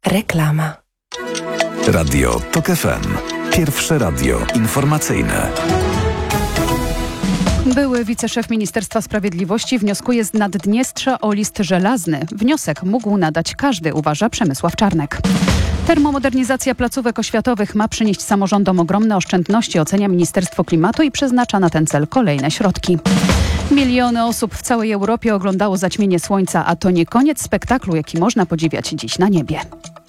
Reklama. Radio TOK FM. Pierwsze radio informacyjne. Były wiceszef Ministerstwa Sprawiedliwości wnioskuje z Naddniestrza o list żelazny. Wniosek mógł nadać każdy, uważa Przemysław Czarnek. Termomodernizacja placówek oświatowych ma przynieść samorządom ogromne oszczędności, ocenia Ministerstwo Klimatu i przeznacza na ten cel kolejne środki. Miliony osób w całej Europie oglądało zaćmienie słońca, a to nie koniec spektaklu, jaki można podziwiać dziś na niebie.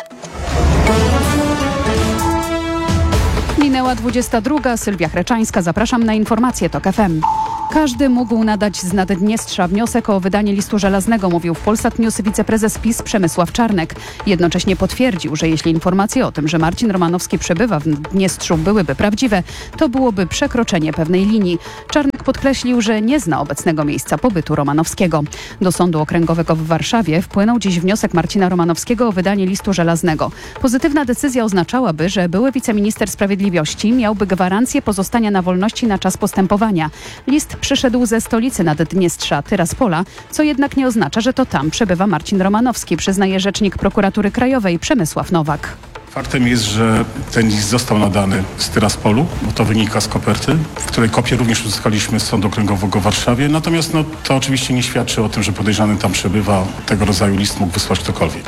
Minęła 22. Sylwia Chreczańska. Zapraszam na informacje TOK FM. Każdy mógł nadać z Naddniestrza wniosek o wydanie listu żelaznego, mówił w Polsat News wiceprezes PiS Przemysław Czarnek. Jednocześnie potwierdził, że jeśli informacje o tym, że Marcin Romanowski przebywa w Naddniestrzu, byłyby prawdziwe, to byłoby przekroczenie pewnej linii. Czarnek podkreślił, że nie zna obecnego miejsca pobytu Romanowskiego. Do Sądu Okręgowego w Warszawie wpłynął dziś wniosek Marcina Romanowskiego o wydanie listu żelaznego. Pozytywna decyzja oznaczałaby, że były wiceminister sprawiedliwości miałby gwarancję pozostania na wolności na czas postępowania. List przyszedł ze stolicy Naddniestrza, Tyraspola, co jednak nie oznacza, że to tam przebywa Marcin Romanowski, przyznaje rzecznik Prokuratury Krajowej Przemysław Nowak. Faktem jest, że ten list został nadany z Tyraspolu, bo to wynika z koperty, w której kopię również uzyskaliśmy z Sądu Okręgowego w Warszawie. Natomiast to oczywiście nie świadczy o tym, że podejrzany tam przebywa. Tego rodzaju list mógł wysłać ktokolwiek.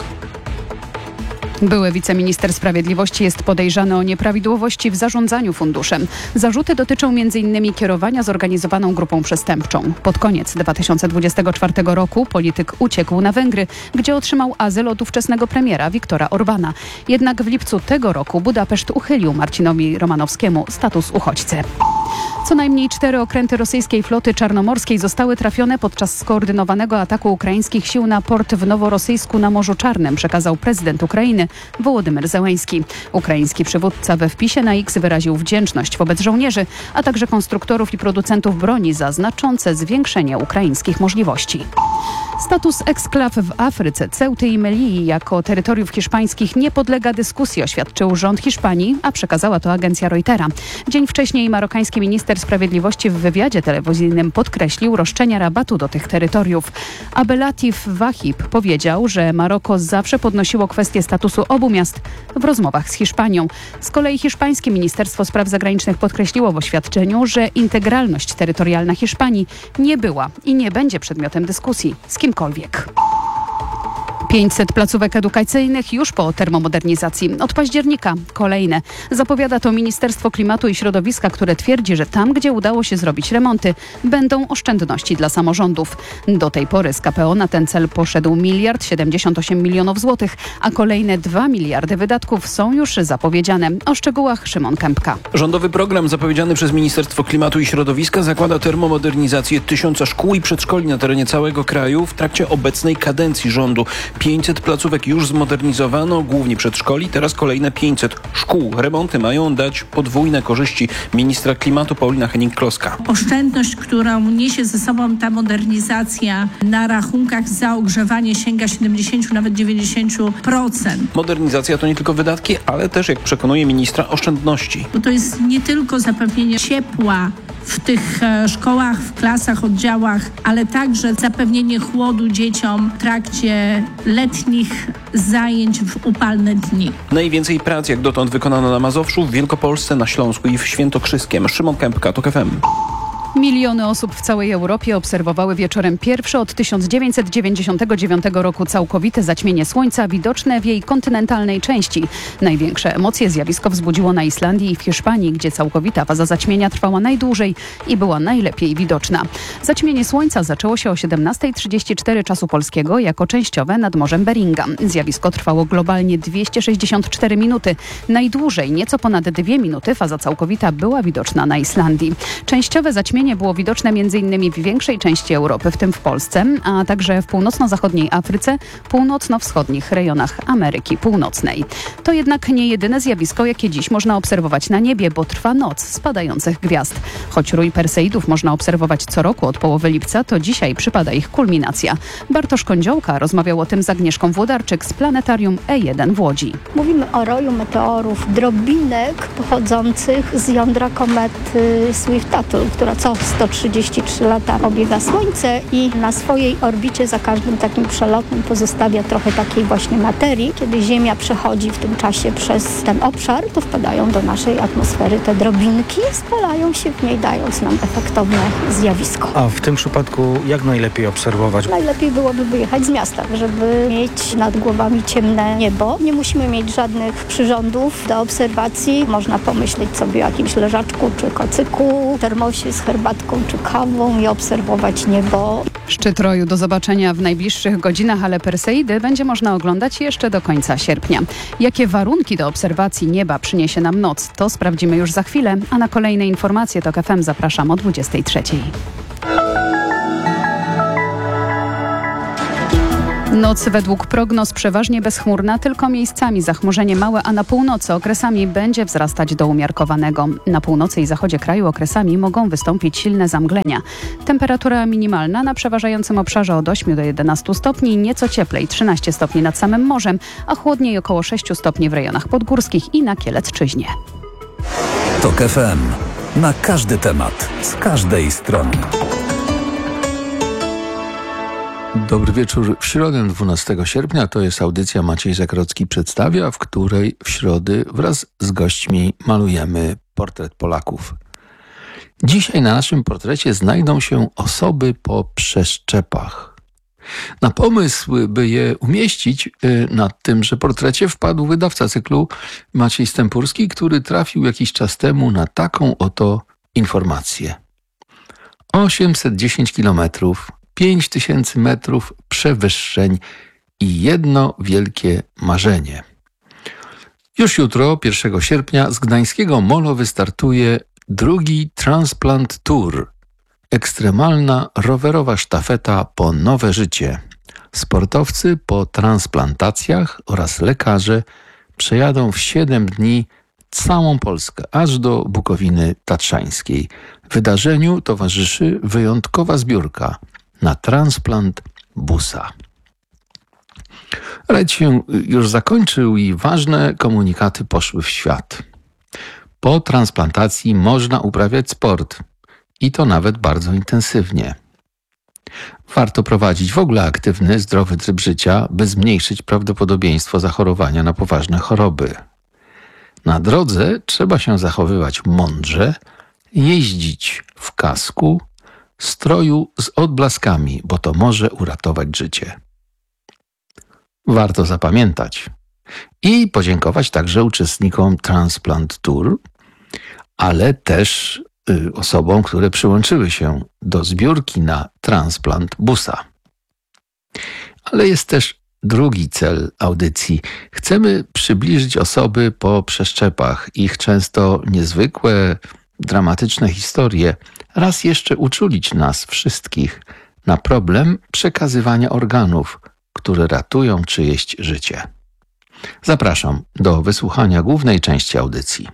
Były wiceminister sprawiedliwości jest podejrzany o nieprawidłowości w zarządzaniu funduszem. Zarzuty dotyczą m.in. kierowania zorganizowaną grupą przestępczą. Pod koniec 2024 roku polityk uciekł na Węgry, gdzie otrzymał azyl od ówczesnego premiera Viktora Orbana. Jednak w lipcu tego roku Budapeszt uchylił Marcinowi Romanowskiemu status uchodźcy. Co najmniej 4 okręty rosyjskiej floty czarnomorskiej zostały trafione podczas skoordynowanego ataku ukraińskich sił na port w Noworosyjsku na Morzu Czarnym, przekazał prezydent Ukrainy Wołodymyr Zełenski. Ukraiński przywódca we wpisie na X wyraził wdzięczność wobec żołnierzy, a także konstruktorów i producentów broni za znaczące zwiększenie ukraińskich możliwości. Status eksklaw w Afryce, Ceuty i Melilli jako terytoriów hiszpańskich nie podlega dyskusji, oświadczył rząd Hiszpanii, a przekazała to agencja Reutera. Dzień wcześniej marokański minister sprawiedliwości w wywiadzie telewizyjnym podkreślił roszczenia rabatu do tych terytoriów. Abdelatif Wahib powiedział, że Maroko zawsze podnosiło kwestię statusu obu miast w rozmowach z Hiszpanią. Z kolei hiszpańskie Ministerstwo Spraw Zagranicznych podkreśliło w oświadczeniu, że integralność terytorialna Hiszpanii nie była i nie będzie przedmiotem dyskusji z kimkolwiek. 500 placówek edukacyjnych już po termomodernizacji. Od października kolejne. Zapowiada to Ministerstwo Klimatu i Środowiska, które twierdzi, że tam, gdzie udało się zrobić remonty, będą oszczędności dla samorządów. Do tej pory z KPO na ten cel poszedł 1,78 mld złotych, a kolejne 2 miliardy wydatków są już zapowiedziane. O szczegółach Szymon Kępka. Rządowy program zapowiedziany przez Ministerstwo Klimatu i Środowiska zakłada termomodernizację 1000 szkół i przedszkoli na terenie całego kraju w trakcie obecnej kadencji rządu. 500 placówek już zmodernizowano, głównie przedszkoli, teraz kolejne 500 szkół. Remonty mają dać podwójne korzyści. Ministra klimatu Paulina Hennig-Kloska. Oszczędność, którą niesie ze sobą ta modernizacja na rachunkach za ogrzewanie sięga 70, nawet 90%. Modernizacja to nie tylko wydatki, ale też, jak przekonuje ministra, oszczędności. Bo to jest nie tylko zapewnienie ciepła w tych szkołach, w klasach, oddziałach, ale także zapewnienie chłodu dzieciom w trakcie letnich zajęć w upalne dni. Najwięcej prac jak dotąd wykonano na Mazowszu, w Wielkopolsce, na Śląsku i w Świętokrzyskiem. Szymon Kępka, TOK FM. Miliony osób w całej Europie obserwowały wieczorem pierwsze od 1999 roku całkowite zaćmienie słońca widoczne w jej kontynentalnej części. Największe emocje zjawisko wzbudziło na Islandii i w Hiszpanii, gdzie całkowita faza zaćmienia trwała najdłużej i była najlepiej widoczna. Zaćmienie słońca zaczęło się o 17:34 czasu polskiego jako częściowe nad Morzem Beringa. Zjawisko trwało globalnie 264 minuty. Najdłużej, nieco ponad 2 minuty, faza całkowita była widoczna na Islandii. Częściowe zaćmienie było widoczne m.in. w większej części Europy, w tym w Polsce, a także w północno-zachodniej Afryce, północno-wschodnich rejonach Ameryki Północnej. To jednak nie jedyne zjawisko, jakie dziś można obserwować na niebie, bo trwa noc spadających gwiazd. Choć rój Perseidów można obserwować co roku od połowy lipca, to dzisiaj przypada ich kulminacja. Bartosz Kądziołka rozmawiał o tym z Agnieszką Włodarczyk z planetarium E1 w Łodzi. Mówimy o roju meteorów, drobinek pochodzących z jądra komety Swift-Tuttle, która co 133 lata obiega Słońce i na swojej orbicie za każdym takim przelotem pozostawia trochę takiej właśnie materii. Kiedy Ziemia przechodzi w tym czasie przez ten obszar, to wpadają do naszej atmosfery te drobinki, spalają się w niej, dając nam efektowne zjawisko. A w tym przypadku jak najlepiej obserwować? Najlepiej byłoby wyjechać z miasta, żeby mieć nad głowami ciemne niebo. Nie musimy mieć żadnych przyrządów do obserwacji. Można pomyśleć sobie o jakimś leżaczku czy kocyku, termosie z herbatką czy kawą i obserwować niebo. Szczyt Roju do zobaczenia w najbliższych godzinach, ale Perseidy będzie można oglądać jeszcze do końca sierpnia. Jakie warunki do obserwacji nieba przyniesie nam noc, to sprawdzimy już za chwilę, a na kolejne informacje TOK FM zapraszam o 23:00. Noc według prognoz przeważnie bezchmurna, tylko miejscami zachmurzenie małe, a na północy okresami będzie wzrastać do umiarkowanego. Na północy i zachodzie kraju okresami mogą wystąpić silne zamglenia. Temperatura minimalna na przeważającym obszarze od 8 do 11 stopni, nieco cieplej 13 stopni nad samym morzem, a chłodniej około 6 stopni w rejonach podgórskich i na Kielecczyźnie. TOK FM. Na każdy temat, z każdej strony. Dobry wieczór. W środę 12 sierpnia to jest audycja Maciej Zakrocki przedstawia, w której w środę wraz z gośćmi malujemy portret Polaków. Dzisiaj na naszym portrecie znajdą się osoby po przeszczepach. Na pomysł, by je umieścić na tymże portrecie wpadł wydawca cyklu Maciej Stępurski, który trafił jakiś czas temu na taką oto informację. 810 kilometrów, 5000 metrów przewyższeń i jedno wielkie marzenie. Już jutro, 1 sierpnia, z gdańskiego Molo wystartuje drugi Transplant Tour. Ekstremalna rowerowa sztafeta po nowe życie. Sportowcy po transplantacjach oraz lekarze przejadą w 7 dni całą Polskę, aż do Bukowiny Tatrzańskiej. Wydarzeniu towarzyszy wyjątkowa zbiórka na transplant busa. Rajd się już zakończył i ważne komunikaty poszły w świat. Po transplantacji można uprawiać sport i to nawet bardzo intensywnie. Warto prowadzić w ogóle aktywny, zdrowy tryb życia, by zmniejszyć prawdopodobieństwo zachorowania na poważne choroby. Na drodze trzeba się zachowywać mądrze, jeździć w kasku, stroju z odblaskami, bo to może uratować życie. Warto zapamiętać i podziękować także uczestnikom Transplant Tour, ale też osobom, które przyłączyły się do zbiórki na transplant busa. Ale jest też drugi cel audycji. Chcemy przybliżyć osoby po przeszczepach, ich często niezwykłe, dramatyczne historie, raz jeszcze uczulić nas wszystkich na problem przekazywania organów, które ratują czyjeś życie. Zapraszam do wysłuchania głównej części audycji.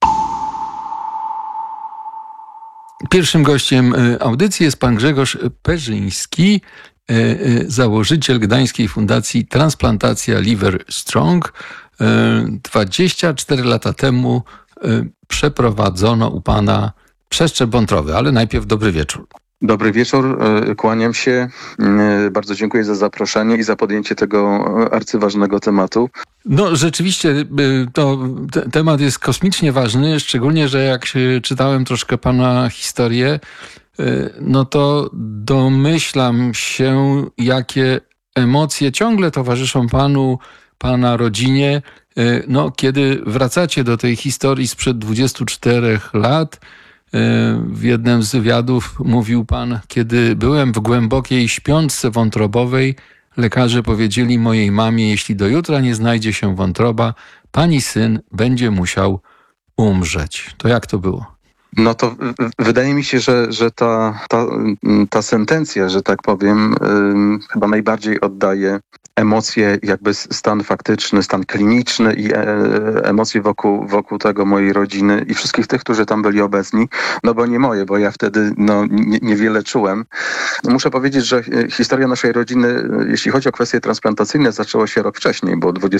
Pierwszym gościem audycji jest pan Grzegorz Perzyński, założyciel Gdańskiej Fundacji Transplantacja Liver Strong. 24 lata temu przeprowadzono u pana przeszczep wątroby, ale najpierw dobry wieczór. Dobry wieczór, kłaniam się. Bardzo dziękuję za zaproszenie i za podjęcie tego arcyważnego tematu. No rzeczywiście temat jest kosmicznie ważny, szczególnie, że jak czytałem troszkę pana historię, no to domyślam się, jakie emocje ciągle towarzyszą panu, pana rodzinie, no kiedy wracacie do tej historii sprzed 24 lat. W jednym z wywiadów mówił pan: kiedy byłem w głębokiej śpiączce wątrobowej, lekarze powiedzieli mojej mamie, jeśli do jutra nie znajdzie się wątroba, pani syn będzie musiał umrzeć. To jak to było? No to wydaje mi się, że ta sentencja, że tak powiem, chyba najbardziej oddaje emocje, jakby stan faktyczny, stan kliniczny i emocje wokół tego mojej rodziny i wszystkich tych, którzy tam byli obecni, no bo nie moje, bo ja wtedy niewiele czułem. Muszę powiedzieć, że historia naszej rodziny, jeśli chodzi o kwestie transplantacyjne, zaczęła się rok wcześniej, bo w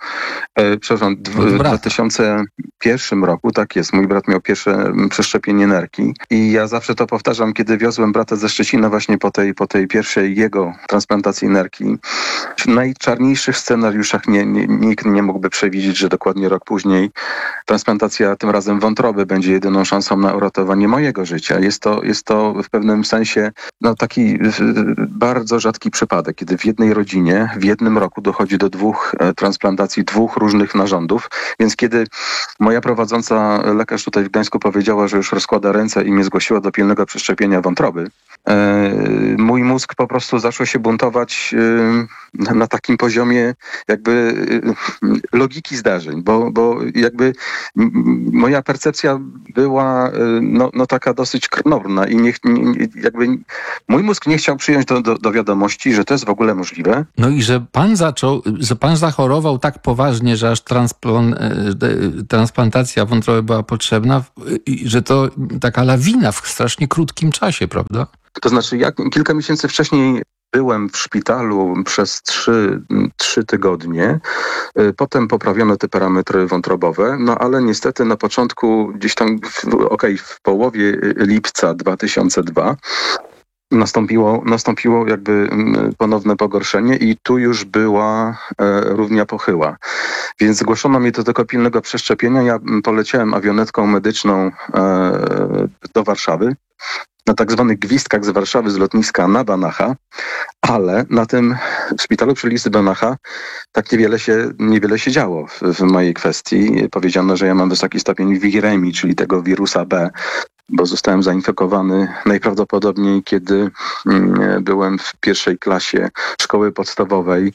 2001 roku, tak jest, mój brat miał pierwsze przeszczepienie nerki i ja zawsze to powtarzam, kiedy wiozłem brata ze Szczecina właśnie po tej pierwszej jego transplantacji nerki. W najczarniejszych scenariuszach nikt nie mógłby przewidzieć, że dokładnie rok później transplantacja tym razem wątroby będzie jedyną szansą na uratowanie mojego życia. Jest to w pewnym sensie taki bardzo rzadki przypadek, kiedy w jednej rodzinie w jednym roku dochodzi do 2 transplantacji 2 różnych narządów, więc kiedy moja prowadząca lekarz tutaj w Gdańsku powiedziała, że już rozkłada ręce i mnie zgłosiła do pilnego przeszczepienia wątroby, mój mózg po prostu zaczął się buntować na takim poziomie jakby logiki zdarzeń, bo jakby moja percepcja była taka dosyć krnąbrna i jakby mój mózg nie chciał przyjąć do wiadomości, że to jest w ogóle możliwe. No i że pan zachorował tak poważnie, że aż transplantacja wątroby była potrzebna, i że to taka lawina w strasznie krótkim czasie, prawda? To znaczy, ja kilka miesięcy wcześniej byłem w szpitalu przez 3 tygodnie. Potem poprawiono te parametry wątrobowe, ale niestety na początku, gdzieś tam w połowie lipca 2002 nastąpiło jakby ponowne pogorszenie i tu już była równia pochyła. Więc zgłoszono mnie do tego pilnego przeszczepienia. Ja poleciałem awionetką medyczną do Warszawy, na tak zwanych gwizdkach z Warszawy, z lotniska na Banacha, ale na tym szpitalu przy ulicy Banacha tak niewiele się działo w mojej kwestii. Powiedziano, że ja mam wysoki stopień wiremii, czyli tego wirusa B, bo zostałem zainfekowany najprawdopodobniej, kiedy byłem w 1. klasie szkoły podstawowej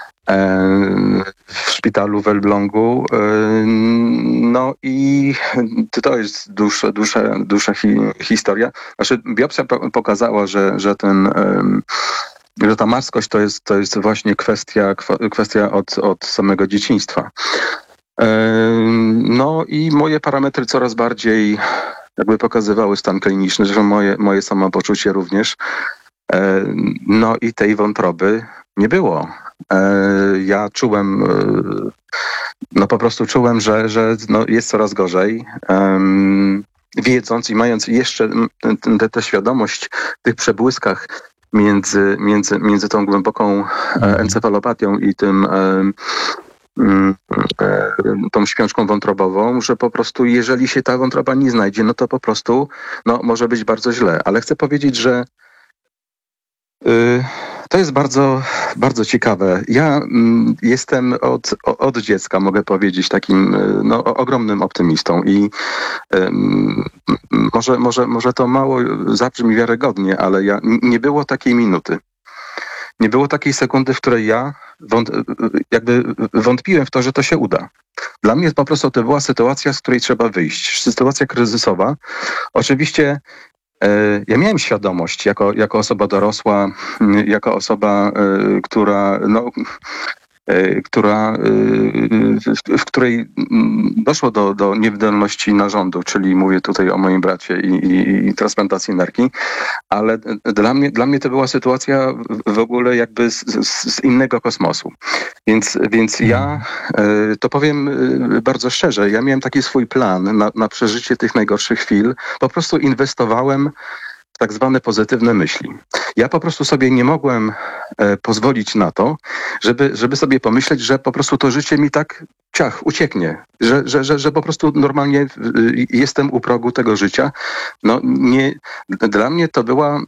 w szpitalu w Elblągu. No i to jest dłuższa historia. Znaczy, biopsja pokazała, że ta marskość to jest właśnie kwestia od samego dzieciństwa. No i moje parametry coraz bardziej jakby pokazywały stan kliniczny, zresztą moje samopoczucie również. No i tej wątroby nie było. Ja czułem, po prostu czułem, że jest coraz gorzej. Wiedząc i mając jeszcze tę świadomość w tych przebłyskach między tą głęboką encefalopatią i tą śpiączką wątrobową, że po prostu jeżeli się ta wątroba nie znajdzie, to po prostu może być bardzo źle. Ale chcę powiedzieć, że to jest bardzo, bardzo ciekawe. Ja jestem od dziecka, mogę powiedzieć, takim ogromnym optymistą i może to mało zabrzmi wiarygodnie, ale nie było takiej minuty. Nie było takiej sekundy, w której ja jakby wątpiłem w to, że to się uda. Dla mnie po prostu to była sytuacja, z której trzeba wyjść. Sytuacja kryzysowa. Oczywiście ja miałem świadomość jako osoba dorosła, jako osoba, w której doszło do niewydolności narządu, czyli mówię tutaj o moim bracie i transplantacji nerki, ale dla mnie to była sytuacja w ogóle jakby z innego kosmosu. Więc ja to powiem bardzo szczerze, ja miałem taki swój plan na przeżycie tych najgorszych chwil. Po prostu inwestowałem w tak zwane pozytywne myśli. Ja po prostu sobie nie mogłem pozwolić na to, żeby sobie pomyśleć, że po prostu to życie mi tak ucieknie, że po prostu normalnie jestem u progu tego życia. Dla mnie to była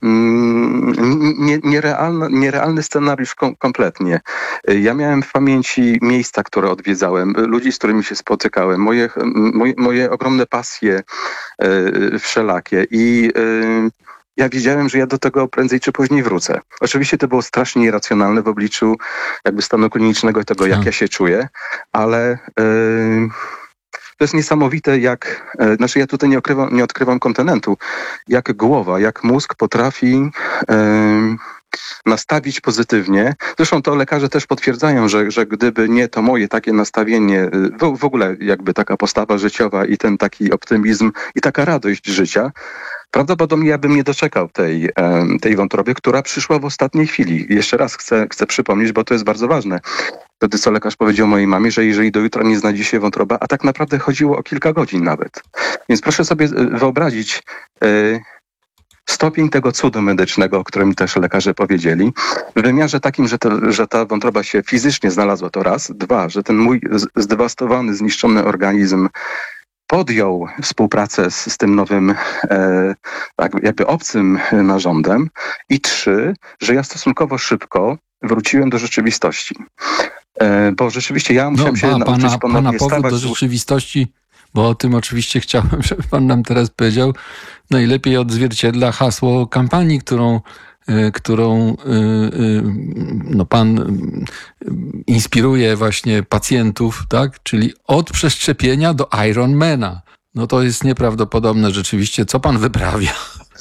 nierealny scenariusz kompletnie. Ja miałem w pamięci miejsca, które odwiedzałem, ludzi, z którymi się spotykałem, moje ogromne pasje wszelakie i ja wiedziałem, że ja do tego prędzej czy później wrócę. Oczywiście to było strasznie irracjonalne w obliczu jakby stanu klinicznego i tego, jak ja się czuję, ale to jest niesamowite, ja tutaj nie odkrywam kontynentu, jak głowa, jak mózg potrafi nastawić pozytywnie. Zresztą to lekarze też potwierdzają, że gdyby nie to moje takie nastawienie, w ogóle jakby taka postawa życiowa i ten taki optymizm i taka radość życia, prawdopodobnie ja bym nie doczekał tej wątroby, która przyszła w ostatniej chwili. Jeszcze raz chcę przypomnieć, bo to jest bardzo ważne. Wtedy co lekarz powiedział mojej mamie, że jeżeli do jutra nie znajdzie się wątroba, a tak naprawdę chodziło o kilka godzin nawet. Więc proszę sobie wyobrazić stopień tego cudu medycznego, o którym też lekarze powiedzieli, w wymiarze takim, że ta wątroba się fizycznie znalazła, to raz. Dwa, że ten mój zdewastowany, zniszczony organizm podjął współpracę z tym nowym, jakby obcym narządem. I trzy, że ja stosunkowo szybko wróciłem do rzeczywistości. Bo rzeczywiście ja musiałem się nauczyć ponownie powrót stawać do rzeczywistości, bo o tym oczywiście chciałem, żeby pan nam teraz powiedział, najlepiej odzwierciedla hasło kampanii, którą pan inspiruje właśnie pacjentów, tak? Czyli od przeszczepienia do Ironmana. No to jest nieprawdopodobne rzeczywiście. Co pan wyprawia?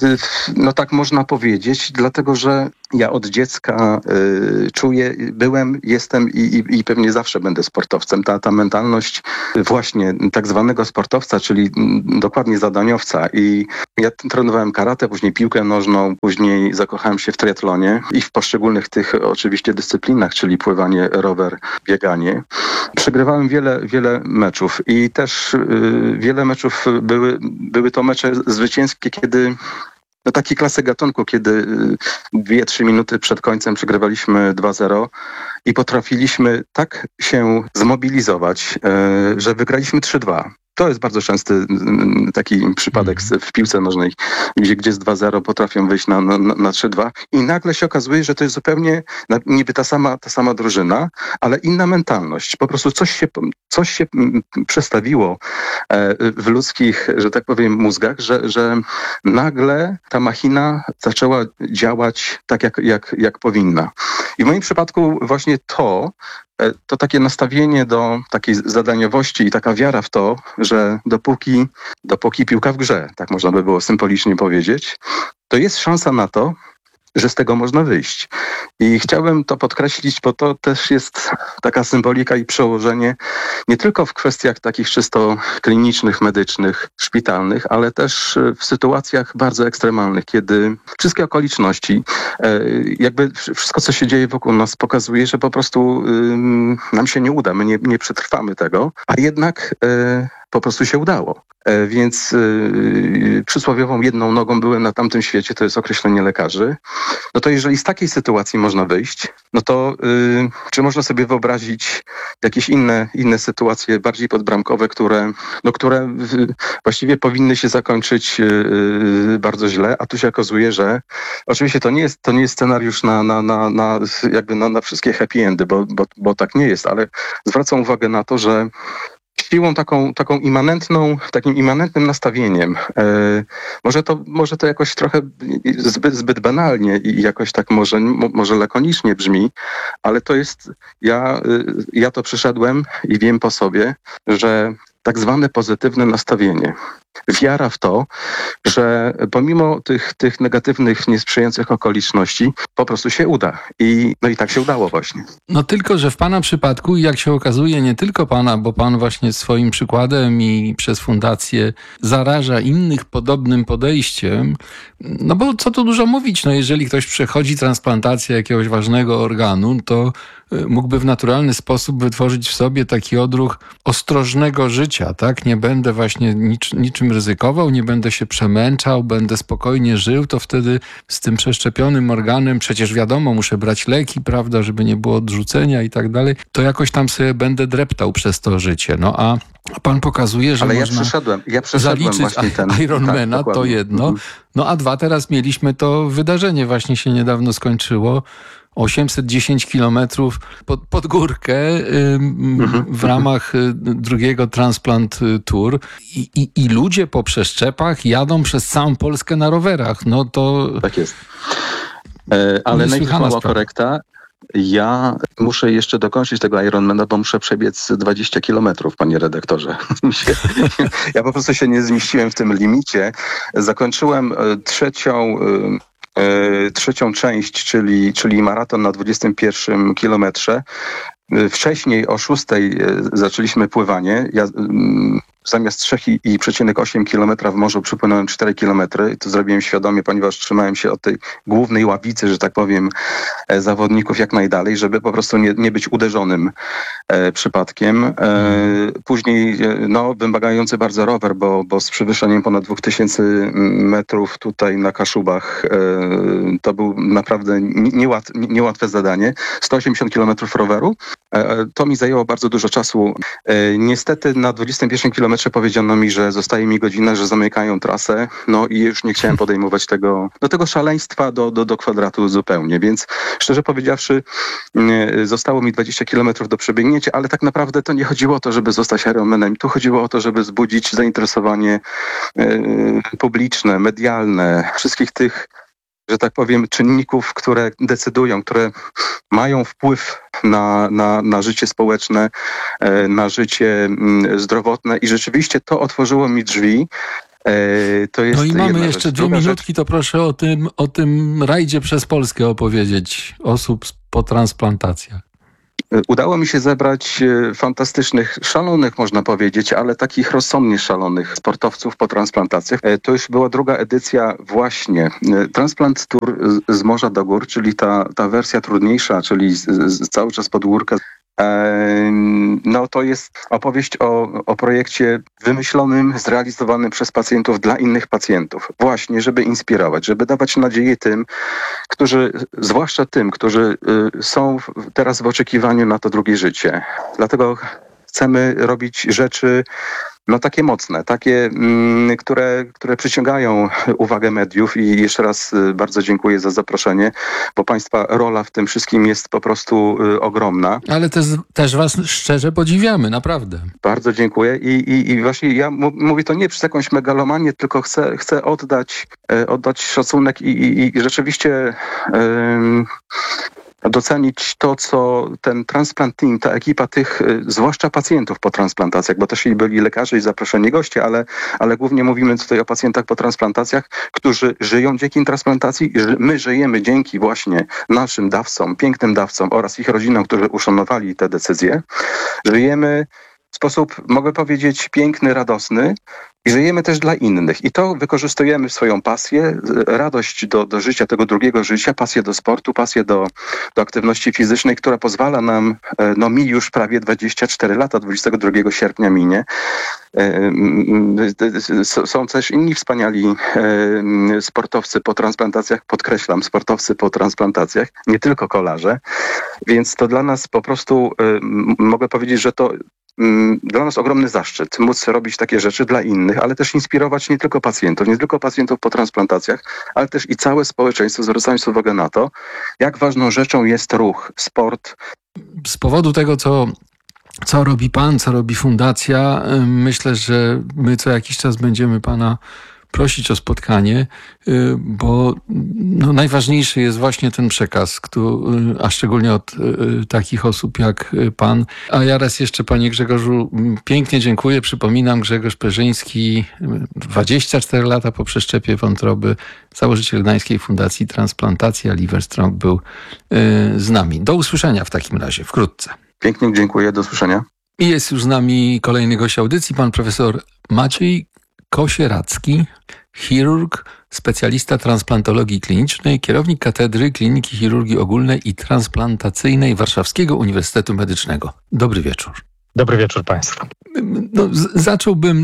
No tak można powiedzieć, dlatego że ja od dziecka czuję, jestem i pewnie zawsze będę sportowcem. Ta mentalność właśnie tak zwanego sportowca, czyli dokładnie zadaniowca. I ja trenowałem karate, później piłkę nożną, później zakochałem się w triatlonie i w poszczególnych tych oczywiście dyscyplinach, czyli pływanie, rower, bieganie. Przegrywałem wiele meczów i też wiele meczów były to mecze zwycięskie, kiedy taki klasyk gatunku, kiedy 2-3 minuty przed końcem przegrywaliśmy 2-0 i potrafiliśmy tak się zmobilizować, że wygraliśmy 3-2. To jest bardzo częsty taki przypadek w piłce nożnej, gdzie z 2-0 potrafią wyjść na 3-2 i nagle się okazuje, że to jest zupełnie niby ta sama drużyna, ale inna mentalność. Po prostu coś się przestawiło w ludzkich, że tak powiem, mózgach, że nagle ta machina zaczęła działać tak, jak powinna. I w moim przypadku właśnie to takie nastawienie do takiej zadaniowości i taka wiara w to, że dopóki piłka w grze, tak można by było symbolicznie powiedzieć, to jest szansa na to, że z tego można wyjść. I chciałbym to podkreślić, bo to też jest taka symbolika i przełożenie nie tylko w kwestiach takich czysto klinicznych, medycznych, szpitalnych, ale też w sytuacjach bardzo ekstremalnych, kiedy wszystkie okoliczności, jakby wszystko, co się dzieje wokół nas, pokazuje, że po prostu nam się nie uda, my nie przetrwamy tego, a jednak po prostu się udało. Więc przysłowiową jedną nogą byłem na tamtym świecie, to jest określenie lekarzy. No to jeżeli z takiej sytuacji można wyjść, no to czy można sobie wyobrazić jakieś inne sytuacje bardziej podbramkowe, które właściwie powinny się zakończyć bardzo źle, a tu się okazuje, że oczywiście to nie jest scenariusz na wszystkie happy endy, bo tak nie jest, ale zwracam uwagę na to, że siłą taką takim immanentnym nastawieniem. Może to jakoś trochę zbyt banalnie i jakoś tak może lakonicznie brzmi, ale to jest, ja to przeszedłem i wiem po sobie, że tak zwane pozytywne nastawienie, wiara w to, że pomimo tych negatywnych, niesprzyjających okoliczności po prostu się uda. I tak się udało właśnie. No tylko, że w pana przypadku, jak się okazuje, nie tylko pana, bo pan właśnie swoim przykładem i przez fundację zaraża innych podobnym podejściem, no bo co tu dużo mówić, no jeżeli ktoś przechodzi transplantację jakiegoś ważnego organu, to mógłby w naturalny sposób wytworzyć w sobie taki odruch ostrożnego życia, tak? Nie będę właśnie niczym ryzykował, nie będę się przemęczał, będę spokojnie żył, to wtedy z tym przeszczepionym organem, przecież wiadomo, muszę brać leki, prawda, żeby nie było odrzucenia i tak dalej, to jakoś tam sobie będę dreptał przez to życie. No a pan pokazuje, że ale można ja przeszedłem zaliczyć właśnie ten Ironmana, to jedno. No a dwa, teraz mieliśmy to wydarzenie, właśnie się niedawno skończyło. 810 kilometrów pod górkę w ramach drugiego Transplant Tour i ludzie po przeszczepach jadą przez całą Polskę na rowerach. No to... Tak jest. Ale najpierw mała korekta. Ja muszę jeszcze dokończyć tego Ironmana, bo muszę przebiec 20 kilometrów, panie redaktorze. Ja po prostu się nie zmieściłem w tym limicie. Zakończyłem trzecią część, czyli maraton na 21 kilometrze. Wcześniej o 6 zaczęliśmy pływanie. Ja zamiast 3,8 km w morzu przypłynąłem 4 km. To zrobiłem świadomie, ponieważ trzymałem się od tej głównej ławicy, że tak powiem, zawodników jak najdalej, żeby po prostu nie być uderzonym przypadkiem. Później wymagający bardzo rower, bo z przewyższeniem ponad 2000 metrów tutaj na Kaszubach to był naprawdę niełatwe zadanie. 180 km roweru. To mi zajęło bardzo dużo czasu. Niestety na 21 km powiedziano mi, że zostaje mi godzina, że zamykają trasę. No i już nie chciałem podejmować tego szaleństwa do kwadratu zupełnie. Więc szczerze powiedziawszy, zostało mi 20 km do przebiegnięcia, ale tak naprawdę to nie chodziło o to, żeby zostać Ironmanem. Tu chodziło o to, żeby wzbudzić zainteresowanie publiczne, medialne, wszystkich tych, że tak powiem, czynników, które decydują, które mają wpływ na życie społeczne, na życie zdrowotne i rzeczywiście to otworzyło mi drzwi. To jest mamy jeszcze 2 minutki, to proszę o tym rajdzie przez Polskę opowiedzieć osób po transplantacjach. Udało mi się zebrać fantastycznych, szalonych można powiedzieć, ale takich rozsądnie szalonych sportowców po transplantacjach. To już była druga edycja właśnie. Transplant Tour z morza do gór, czyli ta wersja trudniejsza, czyli cały czas pod górkę. To jest opowieść o projekcie wymyślonym, zrealizowanym przez pacjentów dla innych pacjentów. Właśnie, żeby inspirować, żeby dawać nadzieję tym, zwłaszcza tym, którzy są teraz w oczekiwaniu na to drugie życie. Dlatego chcemy robić rzeczy takie mocne, takie, które przyciągają uwagę mediów i jeszcze raz bardzo dziękuję za zaproszenie, bo Państwa rola w tym wszystkim jest po prostu ogromna. Ale też Was szczerze podziwiamy, naprawdę. Bardzo dziękuję i właśnie ja mówię to nie przez jakąś megalomanię, tylko chcę oddać szacunek i rzeczywiście docenić to, co ten transplant team, ta ekipa tych, zwłaszcza pacjentów po transplantacjach, bo też byli lekarze i zaproszeni goście, ale głównie mówimy tutaj o pacjentach po transplantacjach, którzy żyją dzięki transplantacji. My żyjemy dzięki właśnie naszym dawcom, pięknym dawcom oraz ich rodzinom, którzy uszanowali te decyzje. Żyjemy w sposób, mogę powiedzieć, piękny, radosny i żyjemy też dla innych. I to wykorzystujemy w swoją pasję, radość do życia, tego drugiego życia, pasję do sportu, pasję do aktywności fizycznej, która pozwala nam, mi już prawie 24 lata, 22 sierpnia minie. Są też inni wspaniali sportowcy po transplantacjach, podkreślam, sportowcy po transplantacjach, nie tylko kolarze. Więc to dla nas po prostu, mogę powiedzieć, że to dla nas ogromny zaszczyt móc robić takie rzeczy dla innych, ale też inspirować nie tylko pacjentów po transplantacjach, ale też i całe społeczeństwo, zwracając uwagę na to, jak ważną rzeczą jest ruch, sport. Z powodu tego, co robi Pan, co robi Fundacja, myślę, że my co jakiś czas będziemy Pana prosić o spotkanie, bo najważniejszy jest właśnie ten przekaz, a szczególnie od takich osób jak Pan. A ja raz jeszcze, Panie Grzegorzu, pięknie dziękuję. Przypominam, Grzegorz Perzyński, 24 lata po przeszczepie wątroby, założyciel Gdańskiej Fundacji Transplantacja Liverstrong był z nami. Do usłyszenia w takim razie, wkrótce. Pięknie dziękuję, do usłyszenia. I jest już z nami kolejny gość audycji, pan profesor Maciej Kosieracki, chirurg, specjalista transplantologii klinicznej, kierownik Katedry Kliniki Chirurgii Ogólnej i Transplantacyjnej Warszawskiego Uniwersytetu Medycznego. Dobry wieczór. Dobry wieczór Państwu. Zacząłbym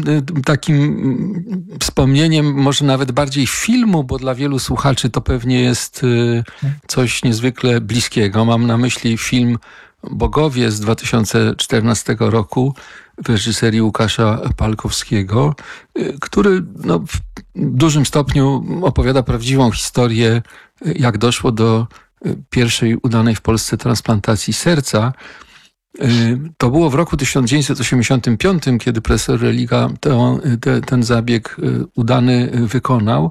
takim wspomnieniem, może nawet bardziej filmu, bo dla wielu słuchaczy to pewnie jest coś niezwykle bliskiego. Mam na myśli film Bogowie z 2014 roku w reżyserii Łukasza Palkowskiego, który w dużym stopniu opowiada prawdziwą historię, jak doszło do pierwszej udanej w Polsce transplantacji serca. To było w roku 1985, kiedy profesor Religa ten zabieg udany wykonał.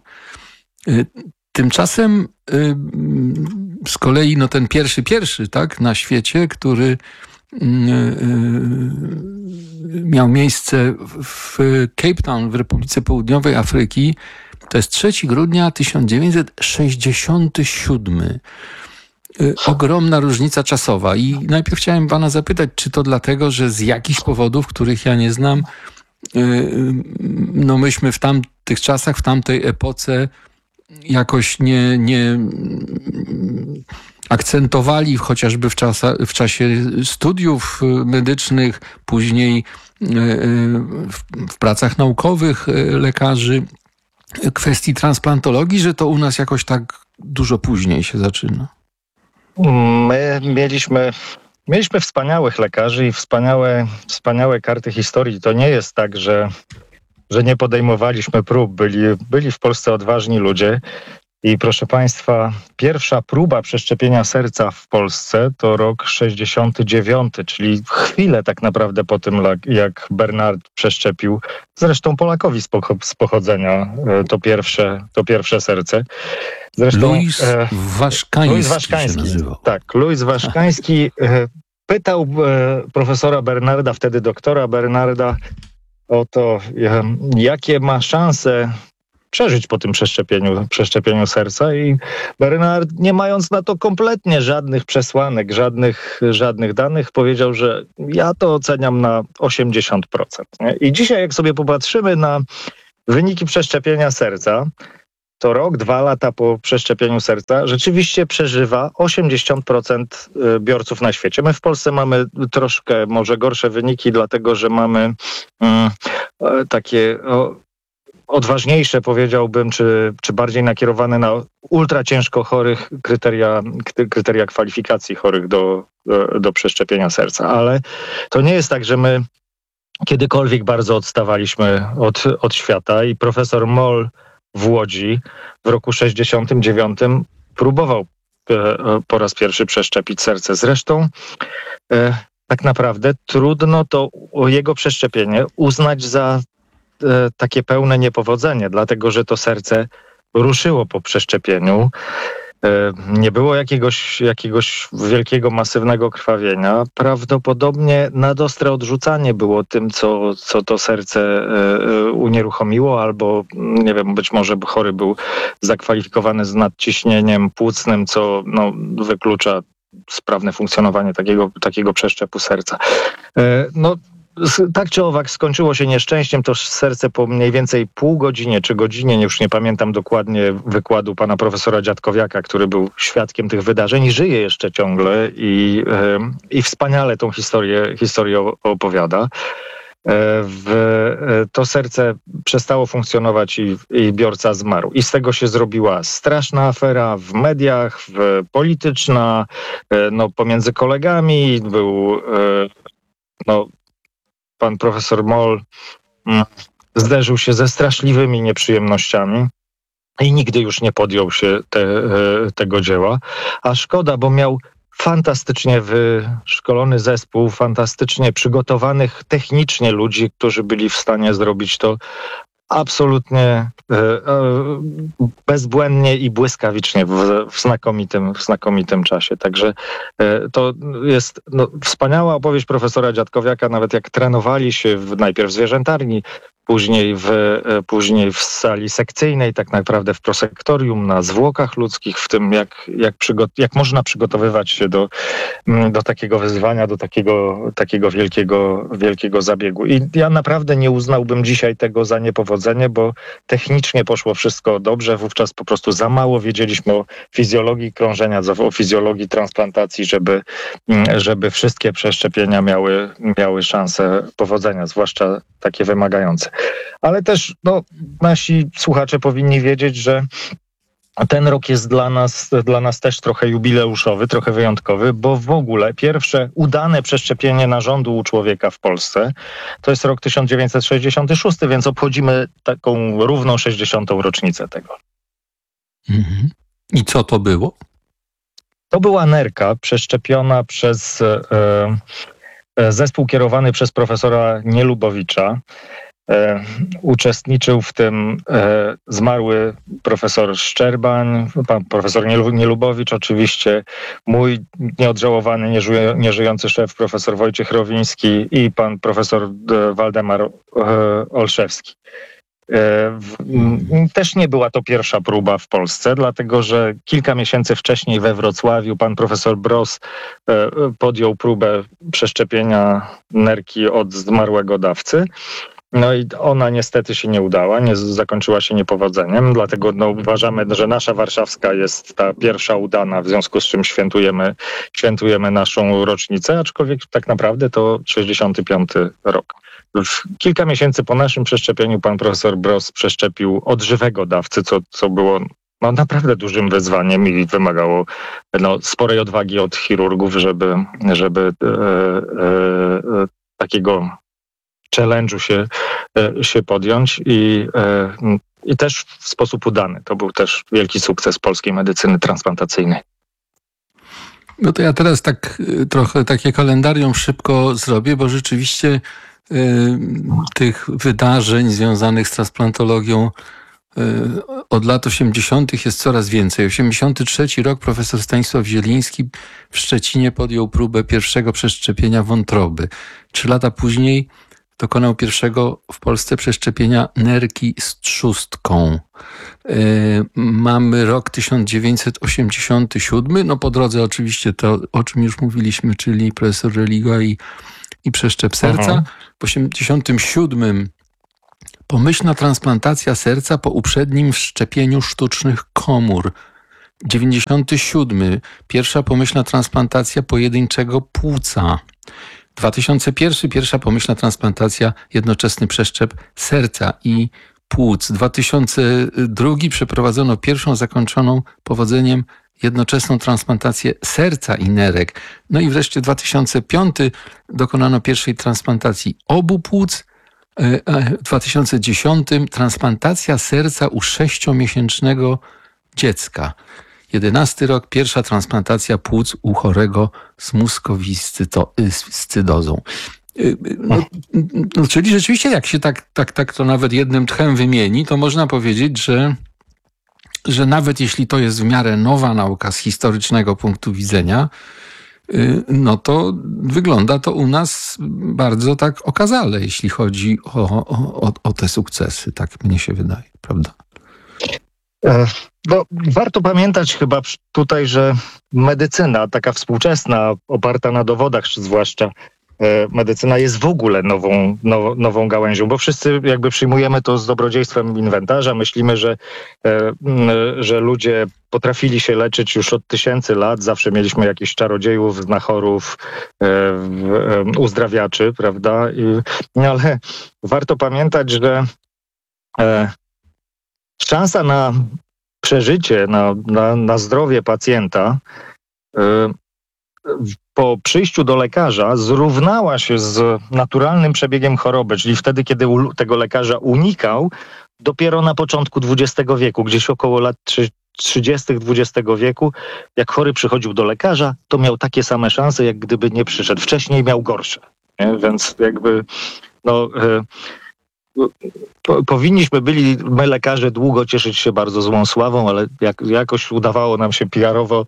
Tymczasem z kolei ten pierwszy tak, na świecie, który miał miejsce w Cape Town w Republice Południowej Afryki, To jest 3 grudnia 1967. Ogromna różnica czasowa. I najpierw chciałem pana zapytać, czy to dlatego, że z jakichś powodów, których ja nie znam, no myśmy w tamtych czasach, w tamtej epoce jakoś nie akcentowali chociażby w czasie studiów medycznych, później w pracach naukowych lekarzy, kwestii transplantologii, że to u nas jakoś tak dużo później się zaczyna. My mieliśmy wspaniałych lekarzy i wspaniałe karty historii. To nie jest tak, że nie podejmowaliśmy prób. Byli w Polsce odważni ludzie. I proszę Państwa, pierwsza próba przeszczepienia serca w Polsce to rok 69, czyli chwilę tak naprawdę po tym, jak Bernard przeszczepił, zresztą Polakowi z pochodzenia, to pierwsze serce. Zresztą Louis Waszkański się nazywał. Tak, Louis Waszkański pytał profesora Bernarda, wtedy doktora Bernarda, o to, jakie ma szanse przeżyć po tym przeszczepieniu serca, i Bernard, nie mając na to kompletnie żadnych przesłanek, żadnych danych, powiedział, że ja to oceniam na 80%. Nie? I dzisiaj, jak sobie popatrzymy na wyniki przeszczepienia serca, to rok, 2 lata po przeszczepieniu serca rzeczywiście przeżywa 80% biorców na świecie. My w Polsce mamy troszkę może gorsze wyniki, dlatego że mamy takie odważniejsze, powiedziałbym, czy bardziej nakierowane na ultra ciężko chorych kryteria kwalifikacji chorych do przeszczepienia serca. Ale to nie jest tak, że my kiedykolwiek bardzo odstawaliśmy od świata, i profesor Moll w Łodzi w roku 69 próbował po raz pierwszy przeszczepić serce. Zresztą tak naprawdę trudno to jego przeszczepienie uznać za takie pełne niepowodzenie, dlatego że to serce ruszyło po przeszczepieniu. Nie było jakiegoś wielkiego, masywnego krwawienia. Prawdopodobnie nadostre odrzucanie było tym, co to serce unieruchomiło, albo nie wiem, być może chory był zakwalifikowany z nadciśnieniem płucnym, co wyklucza sprawne funkcjonowanie takiego przeszczepu serca. Tak czy owak skończyło się nieszczęściem. To serce po mniej więcej pół godzinie czy godzinie, już nie pamiętam dokładnie wykładu pana profesora Dziadkowiaka, który był świadkiem tych wydarzeń i żyje jeszcze ciągle i wspaniale tą historię opowiada. To serce przestało funkcjonować i biorca zmarł. I z tego się zrobiła straszna afera w mediach, polityczna, pomiędzy kolegami. Pan profesor Moll zderzył się ze straszliwymi nieprzyjemnościami i nigdy już nie podjął się tego dzieła. A szkoda, bo miał fantastycznie wyszkolony zespół, fantastycznie przygotowanych technicznie ludzi, którzy byli w stanie zrobić to absolutnie bezbłędnie i błyskawicznie w znakomitym czasie. Także to jest wspaniała opowieść profesora Dziadkowiaka, nawet jak trenowali się najpierw w zwierzętarni, później w sali sekcyjnej, tak naprawdę w prosektorium, na zwłokach ludzkich, w tym jak można przygotowywać się do takiego wyzwania, do takiego wielkiego zabiegu. I ja naprawdę nie uznałbym dzisiaj tego za niepowodzenie, bo technicznie poszło wszystko dobrze, wówczas po prostu za mało wiedzieliśmy o fizjologii krążenia, o fizjologii transplantacji, żeby wszystkie przeszczepienia miały szansę powodzenia, zwłaszcza takie wymagające. Ale też nasi słuchacze powinni wiedzieć, że ten rok jest dla nas też trochę jubileuszowy, trochę wyjątkowy, bo w ogóle pierwsze udane przeszczepienie narządu u człowieka w Polsce to jest rok 1966, więc obchodzimy taką równą 60. rocznicę tego. Mhm. I co to było? To była nerka przeszczepiona przez zespół kierowany przez profesora Nielubowicza. Uczestniczył w tym zmarły profesor Szczerbań, pan profesor Nielubowicz oczywiście, mój nieodżałowany, nieżyjący szef profesor Wojciech Rowiński i pan profesor Waldemar Olszewski. Też nie była to pierwsza próba w Polsce, dlatego że kilka miesięcy wcześniej we Wrocławiu pan profesor Bross podjął próbę przeszczepienia nerki od zmarłego dawcy. No i ona niestety się nie udała, zakończyła się niepowodzeniem, dlatego uważamy, że nasza warszawska jest ta pierwsza udana, w związku z czym świętujemy naszą rocznicę, aczkolwiek tak naprawdę to 65. rok. Już kilka miesięcy po naszym przeszczepieniu pan profesor Bross przeszczepił od żywego dawcy, co było naprawdę dużym wyzwaniem i wymagało sporej odwagi od chirurgów, żeby takiego challenge'u się podjąć i też w sposób udany. To był też wielki sukces polskiej medycyny transplantacyjnej. No to ja teraz tak trochę takie kalendarium szybko zrobię, bo rzeczywiście tych wydarzeń związanych z transplantologią od lat 80. jest coraz więcej. 83 rok profesor Stanisław Zieliński w Szczecinie podjął próbę pierwszego przeszczepienia wątroby. 3 lata później dokonał pierwszego w Polsce przeszczepienia nerki z trzustką. Mamy rok 1987, po drodze oczywiście to, o czym już mówiliśmy, czyli profesor Religa i przeszczep serca. W 87 pomyślna transplantacja serca po uprzednim wszczepieniu sztucznych komór. 97 pierwsza pomyślna transplantacja pojedynczego płuca. 2001 pierwsza pomyślna transplantacja, jednoczesny przeszczep serca i płuc. 2002 przeprowadzono pierwszą zakończoną powodzeniem jednoczesną transplantację serca i nerek. No i wreszcie 2005 dokonano pierwszej transplantacji obu płuc. W 2010 transplantacja serca u 6-miesięcznego dziecka. 11 rok, pierwsza transplantacja płuc u chorego z muskowiscydozą. Czyli rzeczywiście, jak się tak to nawet jednym tchem wymieni, to można powiedzieć, że nawet jeśli to jest w miarę nowa nauka z historycznego punktu widzenia, to wygląda to u nas bardzo tak okazale, jeśli chodzi o te sukcesy. Tak mnie się wydaje, prawda? Warto pamiętać chyba tutaj, że medycyna taka współczesna, oparta na dowodach zwłaszcza, medycyna jest w ogóle nową gałęzią, bo wszyscy jakby przyjmujemy to z dobrodziejstwem inwentarza. Myślimy, że ludzie potrafili się leczyć już od tysięcy lat. Zawsze mieliśmy jakichś czarodziejów, znachorów, uzdrawiaczy, prawda? Ale warto pamiętać, że szansa na przeżycie, na zdrowie pacjenta po przyjściu do lekarza zrównała się z naturalnym przebiegiem choroby, czyli wtedy, kiedy tego lekarza unikał, dopiero na początku XX wieku, gdzieś około lat 30. XX wieku, jak chory przychodził do lekarza, to miał takie same szanse, jak gdyby nie przyszedł. Wcześniej miał gorsze. Nie? Więc jakby powinniśmy byli, my lekarze, długo cieszyć się bardzo złą sławą, ale jakoś udawało nam się PR-owo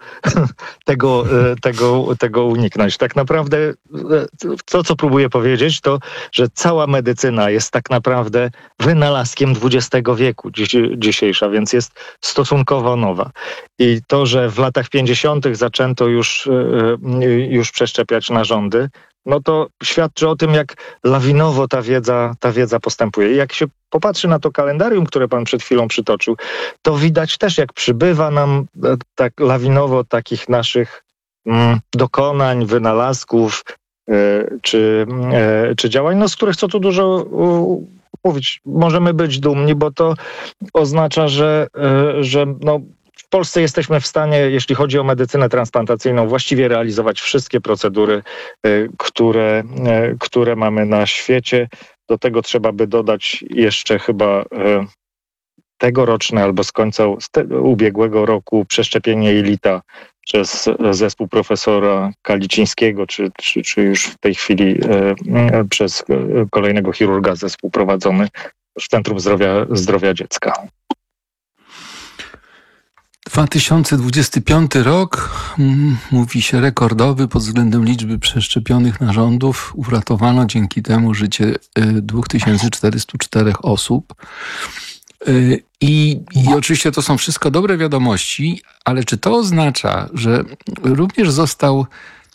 tego uniknąć. Tak naprawdę to, co próbuję powiedzieć, to, że cała medycyna jest tak naprawdę wynalazkiem XX wieku dzisiejsza, więc jest stosunkowo nowa. I to, że w latach 50. zaczęto już przeszczepiać narządy, no to świadczy o tym, jak lawinowo ta wiedza postępuje. I jak się popatrzy na to kalendarium, które pan przed chwilą przytoczył, to widać też, jak przybywa nam tak lawinowo takich naszych dokonań, wynalazków czy działań, z których co tu dużo mówić. Możemy być dumni, bo to oznacza, że w Polsce jesteśmy w stanie, jeśli chodzi o medycynę transplantacyjną, właściwie realizować wszystkie procedury, które mamy na świecie. Do tego trzeba by dodać jeszcze chyba tegoroczne albo z końca ubiegłego roku przeszczepienie jelita przez zespół profesora Kalicińskiego, czy już w tej chwili przez kolejnego chirurga zespół prowadzony w Centrum Zdrowia Dziecka. 2025 rok, mówi się, rekordowy pod względem liczby przeszczepionych narządów. Uratowano dzięki temu życie 2404 osób. I oczywiście to są wszystko dobre wiadomości, ale czy to oznacza, że również została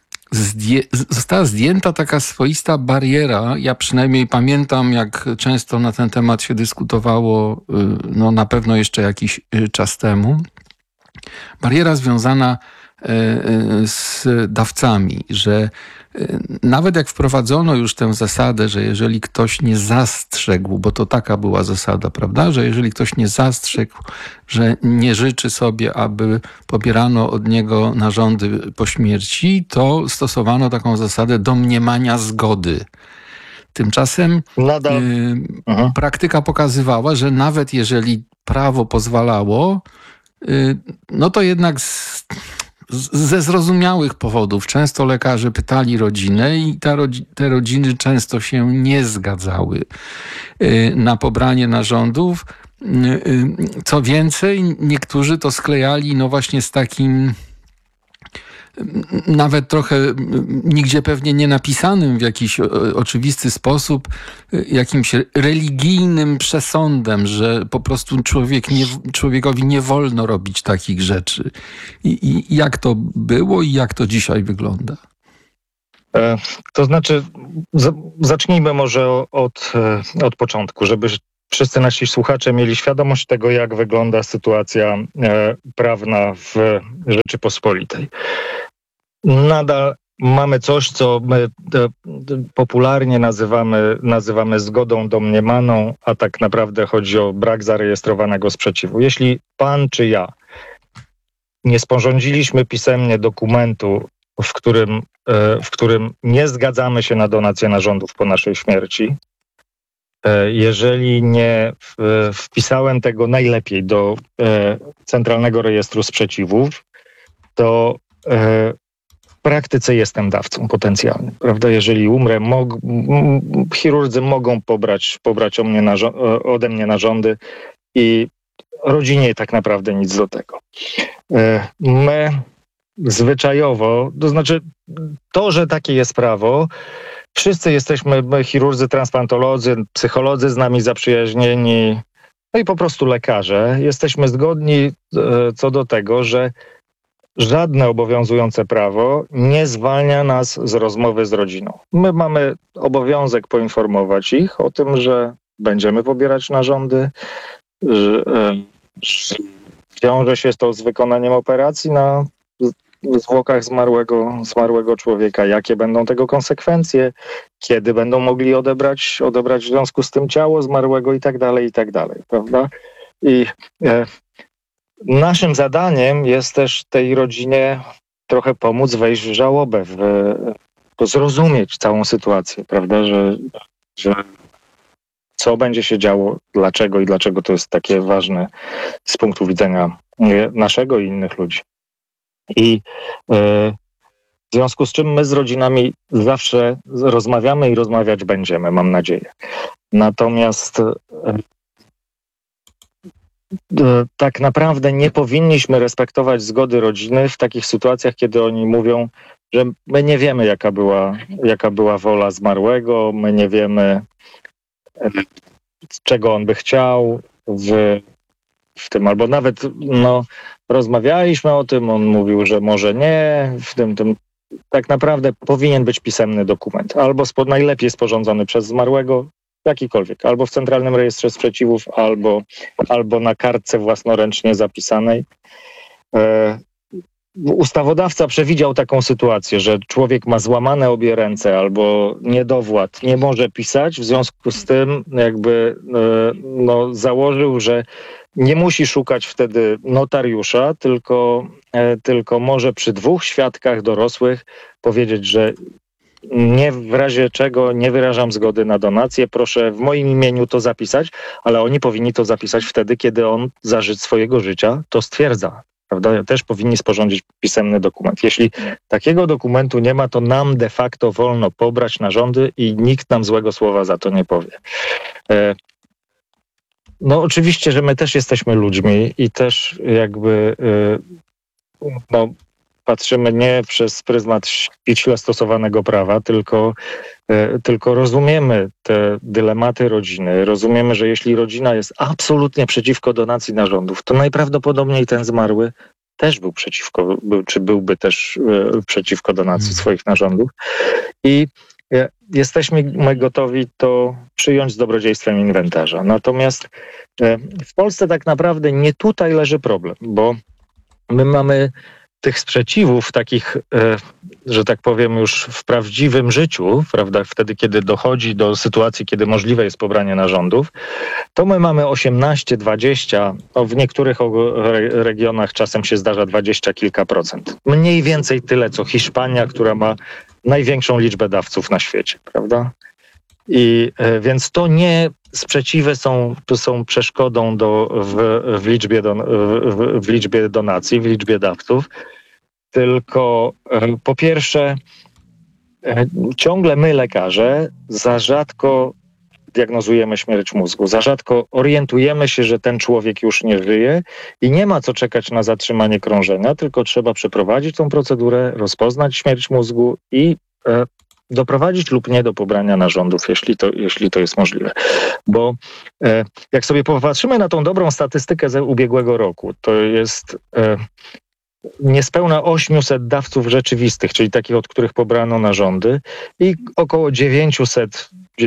zdjęta taka swoista bariera? Ja przynajmniej pamiętam, jak często na ten temat się dyskutowało, no na pewno jeszcze jakiś czas temu. Bariera związana z dawcami, że nawet jak wprowadzono już tę zasadę, że jeżeli ktoś nie zastrzegł, bo to taka była zasada, prawda, że jeżeli ktoś nie zastrzegł, że nie życzy sobie, aby pobierano od niego narządy po śmierci, to stosowano taką zasadę domniemania zgody. Tymczasem praktyka pokazywała, że nawet jeżeli prawo pozwalało, no to jednak ze zrozumiałych powodów często lekarze pytali rodzinę i te rodziny często się nie zgadzały na pobranie narządów. Co więcej, niektórzy to sklejali no właśnie z takim nawet trochę nigdzie pewnie nie napisanym w jakiś oczywisty sposób, jakimś religijnym przesądem, że po prostu człowiekowi nie wolno robić takich rzeczy. I jak to było i jak to dzisiaj wygląda? To znaczy, zacznijmy może od początku, żeby wszyscy nasi słuchacze mieli świadomość tego, jak wygląda sytuacja prawna w Rzeczypospolitej. Nadal mamy coś, co my popularnie nazywamy zgodą domniemaną, a tak naprawdę chodzi o brak zarejestrowanego sprzeciwu. Jeśli pan czy ja nie sporządziliśmy pisemnie dokumentu, w którym nie zgadzamy się na donację narządów po naszej śmierci, jeżeli nie wpisałem tego najlepiej do Centralnego Rejestru Sprzeciwów, to w praktyce jestem dawcą potencjalnym, prawda? Jeżeli umrę, chirurdzy mogą pobrać ode mnie narządy i rodzinie tak naprawdę nic do tego. My zwyczajowo, to znaczy to, że takie jest prawo, wszyscy jesteśmy, my chirurdzy, transplantolodzy, psycholodzy z nami zaprzyjaźnieni, no i po prostu lekarze, jesteśmy zgodni co do tego, że żadne obowiązujące prawo nie zwalnia nas z rozmowy z rodziną. My mamy obowiązek poinformować ich o tym, że będziemy pobierać narządy, że wiąże się to z wykonaniem operacji na zwłokach zmarłego człowieka, jakie będą tego konsekwencje, kiedy będą mogli odebrać w związku z tym ciało zmarłego i tak dalej, prawda? I naszym zadaniem jest też tej rodzinie trochę pomóc wejść w żałobę, zrozumieć całą sytuację, prawda, że co będzie się działo, dlaczego to jest takie ważne z punktu widzenia naszego i innych ludzi. I w związku z czym my z rodzinami zawsze rozmawiamy i rozmawiać będziemy, mam nadzieję. Natomiast tak naprawdę nie powinniśmy respektować zgody rodziny w takich sytuacjach, kiedy oni mówią, że my nie wiemy, jaka była wola zmarłego, my nie wiemy, czego on by chciał w tym, albo nawet rozmawialiśmy o tym, on mówił, że może nie, w tym tak naprawdę powinien być pisemny dokument, albo najlepiej sporządzony przez zmarłego, jakikolwiek, albo w Centralnym Rejestrze Sprzeciwów, albo na kartce własnoręcznie zapisanej. Ustawodawca przewidział taką sytuację, że człowiek ma złamane obie ręce albo niedowład, nie może pisać, w związku z tym założył, że nie musi szukać wtedy notariusza, tylko może przy 2 świadkach dorosłych powiedzieć, że w razie czego nie wyrażam zgody na donację, proszę w moim imieniu to zapisać, ale oni powinni to zapisać wtedy, kiedy on za swojego życia to stwierdza. Prawda? Też powinni sporządzić pisemny dokument. Jeśli takiego dokumentu nie ma, to nam de facto wolno pobrać narządy i nikt nam złego słowa za to nie powie. No oczywiście, że my też jesteśmy ludźmi i też jakby patrzymy nie przez pryzmat ściśle stosowanego prawa, tylko rozumiemy te dylematy rodziny. Rozumiemy, że jeśli rodzina jest absolutnie przeciwko donacji narządów, to najprawdopodobniej ten zmarły też byłby też przeciwko donacji swoich narządów. I jesteśmy gotowi to przyjąć z dobrodziejstwem inwentarza. Natomiast w Polsce tak naprawdę nie tutaj leży problem, bo my mamy tych sprzeciwów takich, że tak powiem, już w prawdziwym życiu, prawda, wtedy, kiedy dochodzi do sytuacji, kiedy możliwe jest pobranie narządów, to my mamy 18, 20, w niektórych regionach czasem się zdarza 20 kilka procent. Mniej więcej tyle, co Hiszpania, która ma największą liczbę dawców na świecie, prawda? I więc to nie sprzeciwy są przeszkodą w liczbie donacji, w liczbie dawców, tylko po pierwsze ciągle my lekarze za rzadko diagnozujemy śmierć mózgu, za rzadko orientujemy się, że ten człowiek już nie żyje i nie ma co czekać na zatrzymanie krążenia, tylko trzeba przeprowadzić tą procedurę, rozpoznać śmierć mózgu i doprowadzić lub nie do pobrania narządów, jeśli to jest możliwe. Bo jak sobie popatrzymy na tą dobrą statystykę z ubiegłego roku, to jest niespełna 800 dawców rzeczywistych, czyli takich, od których pobrano narządy i około 900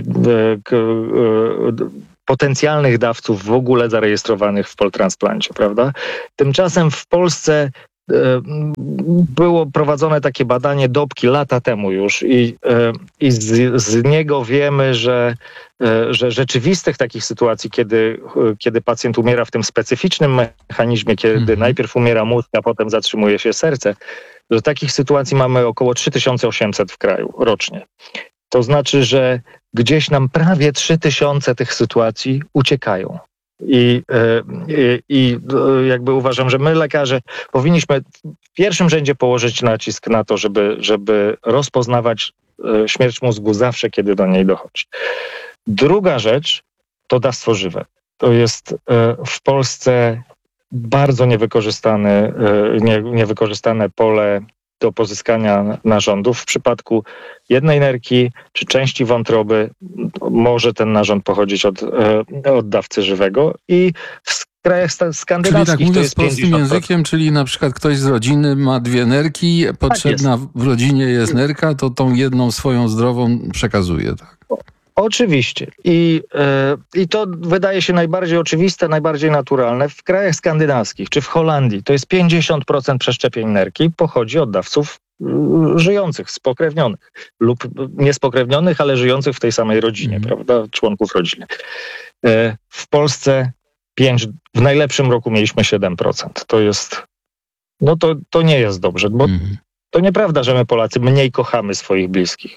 potencjalnych dawców w ogóle zarejestrowanych w poltransplancie, prawda? Tymczasem w Polsce było prowadzone takie badanie Dobki lata temu już i z niego wiemy, że rzeczywistych takich sytuacji, kiedy pacjent umiera w tym specyficznym mechanizmie, kiedy najpierw umiera mózg, a potem zatrzymuje się serce, że takich sytuacji mamy około 3800 w kraju rocznie. To znaczy, że gdzieś nam prawie 3000 tych sytuacji uciekają. I jakby uważam, że my lekarze powinniśmy w pierwszym rzędzie położyć nacisk na to, żeby rozpoznawać śmierć mózgu zawsze, kiedy do niej dochodzi. Druga rzecz to dawstwo żywe. To jest w Polsce bardzo niewykorzystane pole do pozyskania narządów. W przypadku jednej nerki czy części wątroby może ten narząd pochodzić od dawcy żywego i w krajach skandynawskich czyli tak mówiąc to jest prostym 50%. językiem, czyli na przykład ktoś z rodziny ma 2 nerki, potrzebna w rodzinie jest nerka, to tą jedną swoją zdrową przekazuje, tak? Oczywiście. I to wydaje się najbardziej oczywiste, najbardziej naturalne. W krajach skandynawskich czy w Holandii to jest 50% przeszczepień nerki pochodzi od dawców żyjących, spokrewnionych lub niespokrewnionych, ale żyjących w tej samej rodzinie, prawda? Członków rodziny. W Polsce w najlepszym roku mieliśmy 7%. To jest, to nie jest dobrze, bo to nieprawda, że my Polacy mniej kochamy swoich bliskich.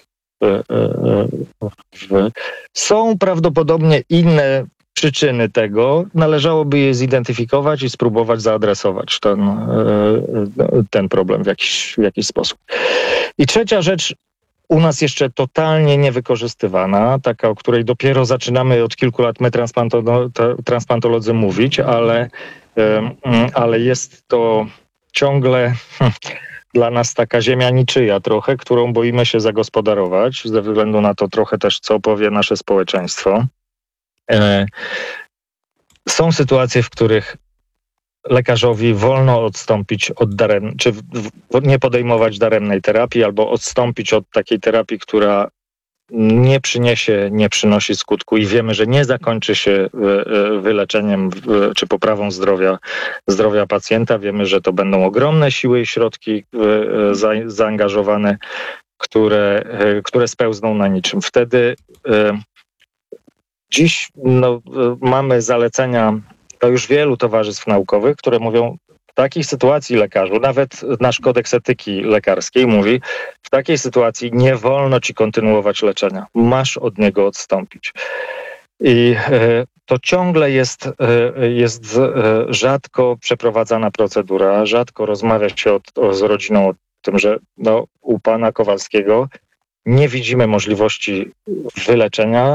Są prawdopodobnie inne przyczyny tego. Należałoby je zidentyfikować i spróbować zaadresować ten problem w jakiś sposób. I trzecia rzecz, u nas jeszcze totalnie niewykorzystywana, taka, o której dopiero zaczynamy od kilku lat my transplantolodzy mówić, ale jest to ciągle dla nas taka ziemia niczyja trochę, którą boimy się zagospodarować, ze względu na to trochę też, co powie nasze społeczeństwo. Są sytuacje, w których lekarzowi wolno odstąpić od czy nie podejmować daremnej terapii, albo odstąpić od takiej terapii, która nie przynosi skutku i wiemy, że nie zakończy się wyleczeniem czy poprawą zdrowia pacjenta. Wiemy, że to będą ogromne siły i środki zaangażowane, które spełzną na niczym. Wtedy dziś mamy zalecenia do już wielu towarzystw naukowych, które mówią, w takiej sytuacji lekarzu, nawet nasz kodeks etyki lekarskiej mówi, w takiej sytuacji nie wolno ci kontynuować leczenia. Masz od niego odstąpić. I to ciągle jest rzadko przeprowadzana procedura, rzadko rozmawia się z rodziną o tym, że u pana Kowalskiego nie widzimy możliwości wyleczenia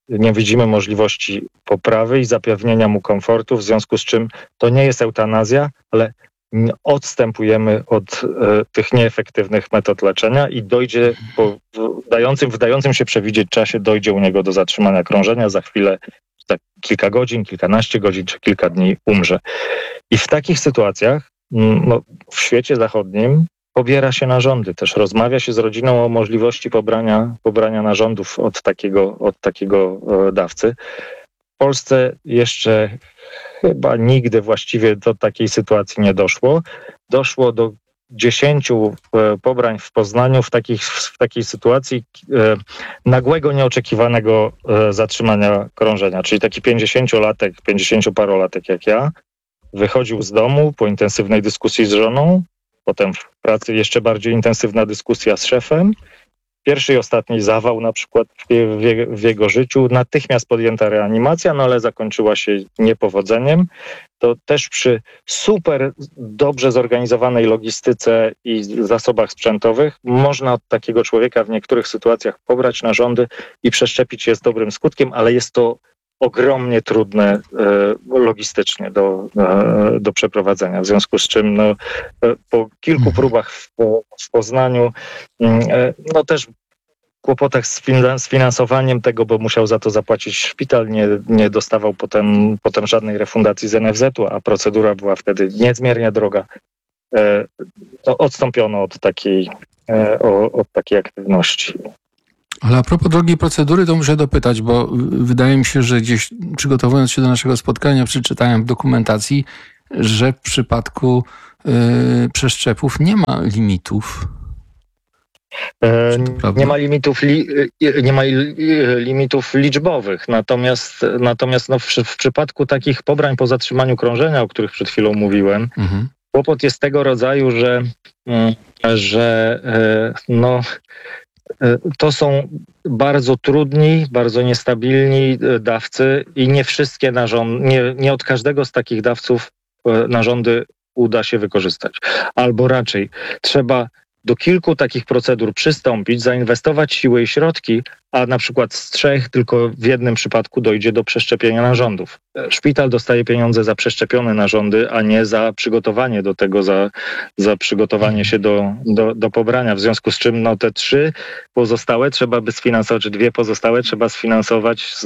nie widzimy możliwości poprawy i zapewnienia mu komfortu, w związku z czym to nie jest eutanazja, ale odstępujemy od tych nieefektywnych metod leczenia i dojdzie w dającym się przewidzieć czasie dojdzie u niego do zatrzymania krążenia, za chwilę za kilka godzin, kilkanaście godzin czy kilka dni umrze. I w takich sytuacjach w świecie zachodnim pobiera się narządy, też rozmawia się z rodziną o możliwości pobrania narządów od takiego dawcy. W Polsce jeszcze chyba nigdy właściwie do takiej sytuacji nie doszło. Doszło do 10 pobrań w Poznaniu w takiej sytuacji nagłego, nieoczekiwanego zatrzymania krążenia. Czyli taki 50-parolatek jak ja wychodził z domu po intensywnej dyskusji z żoną, potem w pracy jeszcze bardziej intensywna dyskusja z szefem. Pierwszy i ostatni zawał na przykład w jego życiu. Natychmiast podjęta reanimacja, ale zakończyła się niepowodzeniem. To też przy super dobrze zorganizowanej logistyce i zasobach sprzętowych można od takiego człowieka w niektórych sytuacjach pobrać narządy i przeszczepić je z dobrym skutkiem, ale jest to ogromnie trudne logistycznie do przeprowadzenia. W związku z czym po kilku próbach w Poznaniu, też kłopotach z finansowaniem tego, bo musiał za to zapłacić szpital, nie dostawał potem żadnej refundacji z NFZ-u, a procedura była wtedy niezmiernie droga. Odstąpiono od takiej aktywności. Ale a propos drogiej procedury, to muszę dopytać, bo wydaje mi się, że gdzieś przygotowując się do naszego spotkania, przeczytałem w dokumentacji, że w przypadku przeszczepów nie ma limitów. Nie ma limitów liczbowych, natomiast w przypadku takich pobrań po zatrzymaniu krążenia, o których przed chwilą mówiłem, kłopot jest tego rodzaju, że to są bardzo trudni, bardzo niestabilni dawcy i nie wszystkie nie od każdego z takich dawców narządy uda się wykorzystać. Albo raczej trzeba do kilku takich procedur przystąpić, zainwestować siły i środki, a na przykład z 3 tylko w jednym przypadku dojdzie do przeszczepienia narządów. Szpital dostaje pieniądze za przeszczepione narządy, a nie za przygotowanie do tego, za przygotowanie się do pobrania. W związku z czym te 3 pozostałe trzeba by sfinansować, czy 2 pozostałe trzeba sfinansować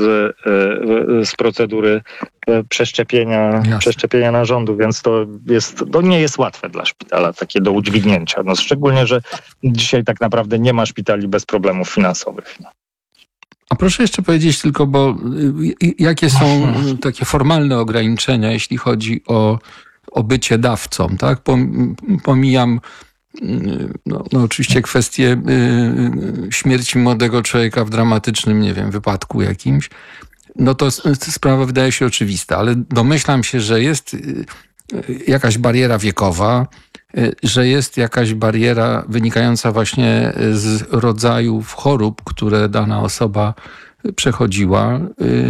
z procedury przeszczepienia narządu, więc to nie jest łatwe dla szpitala, takie do udźwignięcia. Szczególnie, że dzisiaj tak naprawdę nie ma szpitali bez problemów finansowych. A proszę jeszcze powiedzieć tylko, bo jakie są takie formalne ograniczenia, jeśli chodzi o bycie dawcą, tak? Pomijam oczywiście kwestię śmierci młodego człowieka w dramatycznym, wypadku jakimś. To sprawa wydaje się oczywista, ale domyślam się, że jest jakaś bariera wiekowa, że jest jakaś bariera wynikająca właśnie z rodzajów chorób, które dana osoba przechodziła.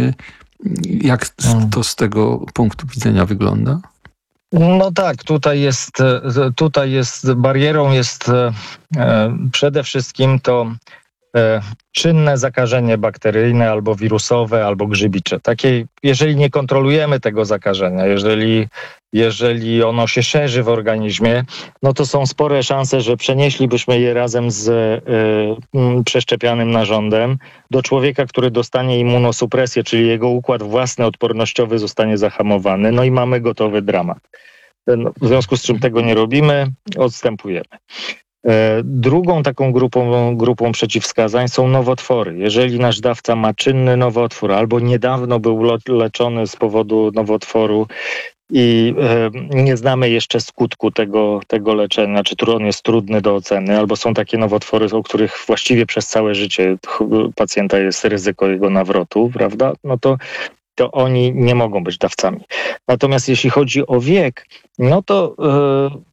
Jak to z tego punktu widzenia wygląda? Tak, tutaj jest barierą przede wszystkim to czynne zakażenie bakteryjne albo wirusowe, albo grzybicze. Jeżeli nie kontrolujemy tego zakażenia, jeżeli ono się szerzy w organizmie, to są spore szanse, że przenieślibyśmy je razem z przeszczepianym narządem do człowieka, który dostanie immunosupresję, czyli jego układ własny odpornościowy zostanie zahamowany, i mamy gotowy dramat. W związku z czym tego nie robimy, odstępujemy. Drugą taką grupą przeciwwskazań są nowotwory. Jeżeli nasz dawca ma czynny nowotwór albo niedawno był leczony z powodu nowotworu i nie znamy jeszcze skutku tego leczenia, czy on jest trudny do oceny, albo są takie nowotwory, o których właściwie przez całe życie pacjenta jest ryzyko jego nawrotu, prawda? To oni nie mogą być dawcami. Natomiast jeśli chodzi o wiek, to